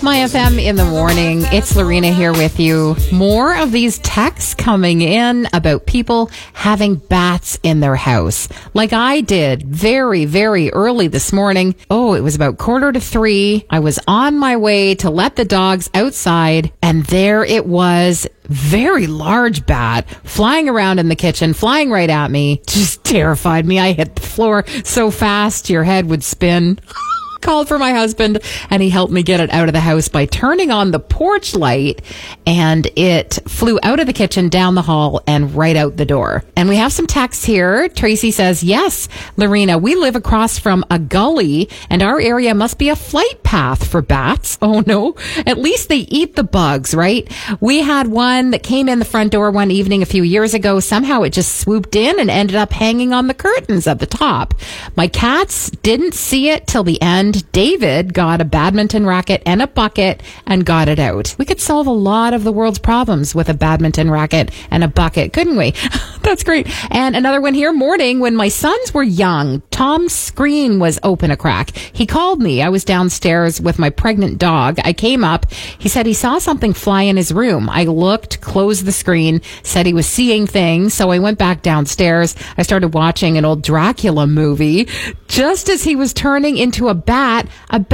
My FM in the morning. It's Lorena here with you. More of these texts coming in about people having bats in their house. Like I did very, very early this morning. Oh, it was about 2:45. I was on my way to let the dogs outside, and there it was. Very large bat flying around in the kitchen, flying right at me. Just terrified me. I hit the floor so fast your head would spin. Called for my husband, and he helped me get it out of the house by turning on the porch light, and it flew out of the kitchen, down the hall, and right out the door. And we have some texts here. Tracy says, yes, Lorena, we live across from a gully, and our area must be a flight path for bats. Oh no, at least they eat the bugs, right? We had one that came in the front door one evening a few years ago. Somehow it just swooped in and ended up hanging on the curtains at the top. My cats didn't see it till the end. David got a badminton racket and a bucket and got it out. We could solve a lot of the world's problems with a badminton racket and a bucket, couldn't we? That's great. And another one here. Morning, when my sons were young, Tom's screen was open a crack. He called me. I was downstairs with my pregnant dog. I came up. He said he saw something fly in his room. I looked, closed the screen, said he was seeing things. So I went back downstairs. I started watching an old Dracula movie. Just as he was turning into a bat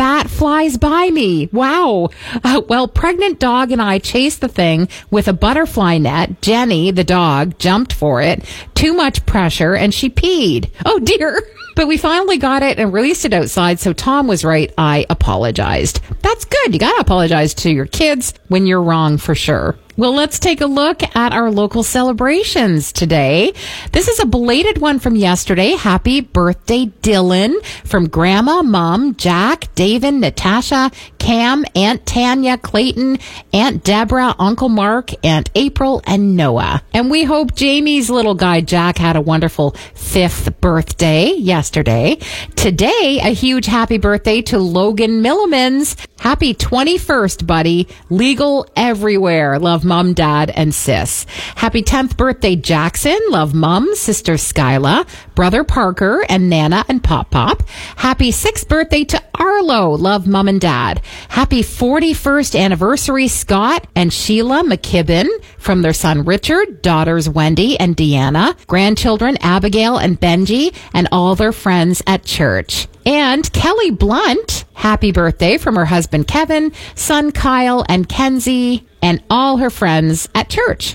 flies by me. Wow. Well, pregnant dog and I chased the thing with a butterfly net. Jenny, the dog, jumped for it. Too much pressure, and she peed. Oh, dear. But we finally got it and released it outside, so Tom was right. I apologized. That's good. You got to apologize to your kids when you're wrong, for sure. Well, let's take a look at our local celebrations today. This is a belated one from yesterday. Happy birthday, Dylan, from Grandma, Mom, Jack, David, Natasha, Cam, Aunt Tanya, Clayton, Aunt Deborah, Uncle Mark, Aunt April, and Noah. And we hope Jamie's little guy, Jack, had a wonderful 5th birthday yesterday. Today, a huge happy birthday to Logan Millimans. Happy 21st, buddy. Legal everywhere. Love Mom, Dad, and Sis. Happy 10th birthday, Jackson. Love Mom, Sister Skyla, Brother Parker, and Nana and Pop Pop. Happy 6th birthday to Arlo. Love Mom and Dad. Happy 41st anniversary, Scott and Sheila McKibben, from their son Richard, daughters Wendy and Deanna, grandchildren Abigail and Benji, and all their friends at church. And Kelly Blunt, happy birthday from her husband Kevin, son Kyle and Kenzie, and all her friends at church.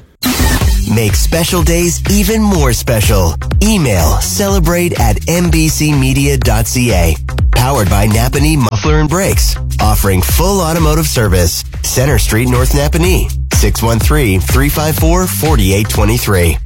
Make special days even more special. Email celebrate@mbcmedia.ca. Powered by Napanee Muffler and Brakes. Offering full automotive service. Center Street, North Napanee. 613-354-4823.